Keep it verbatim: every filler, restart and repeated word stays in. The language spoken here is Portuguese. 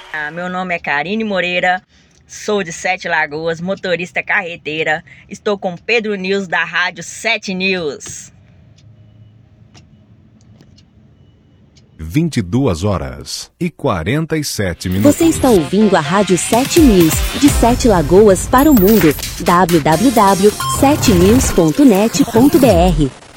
Ah, meu nome é Karine Moreira, sou de Sete Lagoas, motorista carreteira. Estou com Pedro News da Rádio Sete News. vinte e duas horas e quarenta e sete minutos. Você está ouvindo a Rádio Sete News, de Sete Lagoas para o mundo. w w w ponto sete news ponto net ponto b r